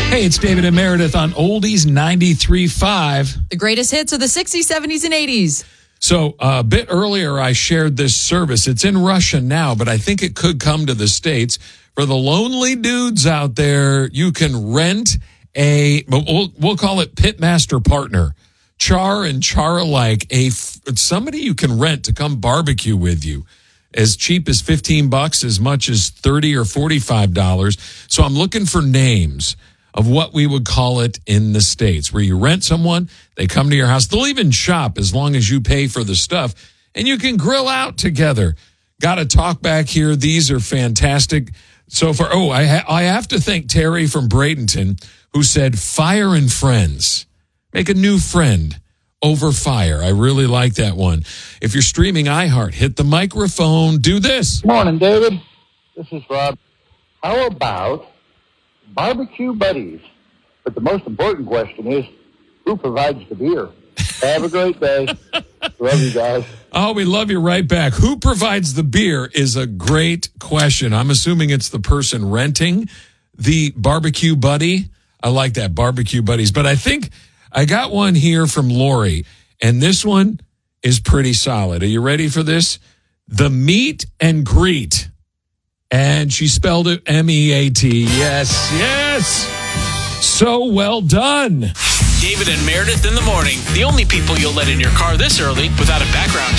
Hey, it's David and Meredith on Oldies 93.5. The greatest hits of the 60s, 70s, and 80s. So a bit earlier, I shared this service. It's in Russia now, but I think it could come to the States. For the lonely dudes out there, you can rent we'll call it Pitmaster Partner. Char and Char alike, somebody you can rent to come barbecue with you. As cheap as $15, as much as $30 or $45. So I'm looking for names of what we would call it in the States, where you rent someone, they come to your house. They'll even shop as long as you pay for the stuff, and you can grill out together. Got to talk back here. These are fantastic. So far, I have to thank Terry from Bradenton, who said Fire and Friends. Make a new friend over fire. I really like that one. If you're streaming iHeart, hit the microphone. Do this. Good morning, David. This is Rob. How about barbecue buddies? But the most important question is, who provides the beer? Have a great day. Love you guys. Oh, we love you right back. Who provides the beer is a great question. I'm assuming it's the person renting the barbecue buddy. I like that, barbecue buddies. But I think I got one here from Lori, and this one is pretty solid. Are you ready for this? The meet and greet. And she spelled it M-E-A-T. Yes, yes. So well done. David and Meredith in the morning. The only people you'll let in your car this early without a background check.